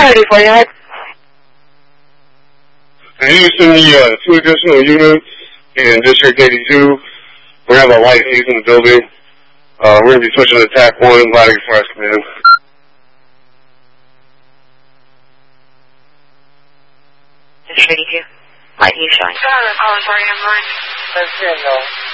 ready for you, Ed. Houston, the 2 additional units in District 82. We have a light haze in the building. We're going to be switching to TAC 1, lighting for us, man. District 82. Light haze showing. Sorry, I'm sorry. That's good, though.